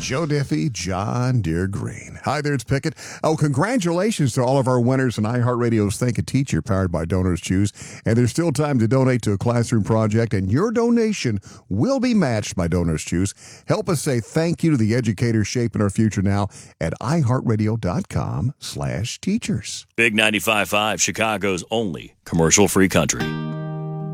Joe Diffie, John Deere Green. Hi there, it's Pickett. Oh, congratulations to all of our winners in iHeartRadio's Think a Teacher, powered by Donors Choose. And there's still time to donate to a classroom project, and your donation will be matched by Donors Choose. Help us say thank you to the educators shaping our future now at iHeartRadio.com/teachers. Big 95.5, Chicago's only commercial-free country.